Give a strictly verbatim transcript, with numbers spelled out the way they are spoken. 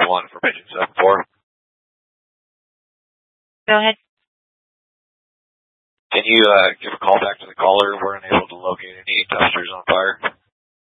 one information seven four. Go ahead. Can you uh, give a call back to the caller? We're unable